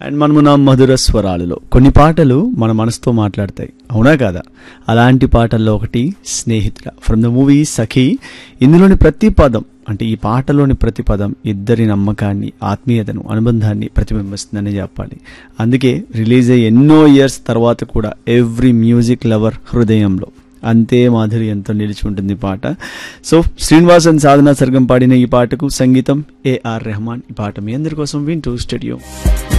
And మనము నా మధుర స్వరాలలో కొన్ని పాటలు మన మనసుతో మాట్లాడతాయి, అవునా కాదా? అలాంటి పాటల్లో ఒకటి స్నేహితుల ఫ్రమ్ ద మూవీ సఖీ. ఇందులోని ప్రతి పదం, అంటే ఈ పాటలోని ప్రతి పదం ఇద్దరి నమ్మకాన్ని, ఆత్మీయతను, అనుబంధాన్ని ప్రతిబింబిస్తుందని చెప్పాలి. అందుకే రిలీజ్ అయ్యి ఎన్నో ఇయర్స్ తర్వాత కూడా ఎవ్రీ మ్యూజిక్ లవర్ హృదయంలో అంతే మాధుర్యంతో నిలిచి ఉంటుంది పాట. సో శ్రీనివాస్ అండ్ సాధనా సర్గం పాడిన ఈ పాటకు సంగీతం AR రెహమాన్. ఈ పాట మీ అందరి కోసం వింటూ స్టూడియో.